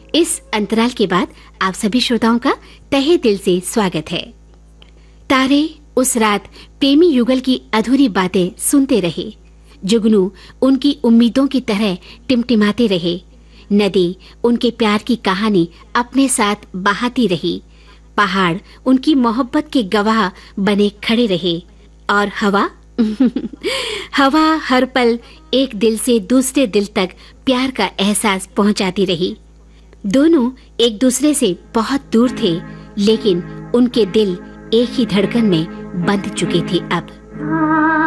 इस अंतराल के बाद आप सभी श्रोताओं का तहे दिल से स्वागत है। तारे उस रात प्रेमी युगल की अधूरी बातें सुनते रहे। जुगनू उनकी उम्मीदों की तरह टिमटिमाते रहे। नदी उनके प्यार की कहानी अपने साथ बहाती रही। पहाड़ उनकी मोहब्बत के गवाह बने खड़े रहे। और हवा हवा हर पल एक दिल से दूसरे दिल तक प्यार का एहसास पहुंचाती रही। दोनों एक दूसरे से बहुत दूर थे, लेकिन उनके दिल एक ही धड़कन में बंध चुके थे अब।